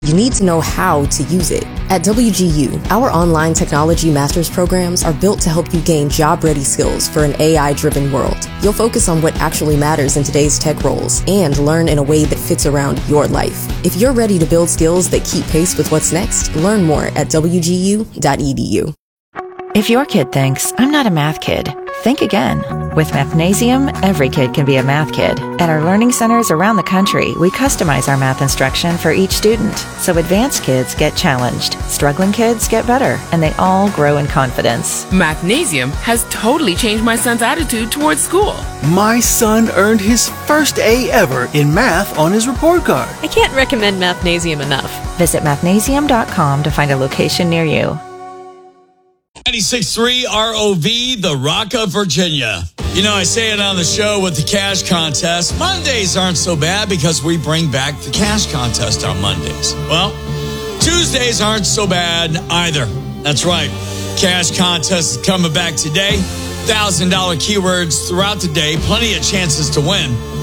You need to know how to use it. At WGU, our online technology master's programs are built to help you gain job-ready skills for an AI-driven world. You'll focus on what actually matters in today's tech roles and learn in a way that fits around your life. If you're ready to build skills that keep pace with what's next, learn more at wgu.edu. If your kid thinks, I'm not a math kid, think again. With Mathnasium, every kid can be a math kid. At our learning centers around the country, we customize our math instruction for each student. So advanced kids get challenged, struggling kids get better, and they all grow in confidence. Mathnasium has totally changed my son's attitude towards school. My son earned his first A ever in math on his report card. I can't recommend Mathnasium enough. Visit mathnasium.com to find a location near you. 96.3 ROV, the Rock of Virginia. You know, I say it on the show with the cash contest. Mondays aren't so bad because we bring back the cash contest on Mondays. Well, Tuesdays aren't so bad either. That's right. Cash contest is coming back today. $1,000 keywords throughout the day. Plenty of chances to win.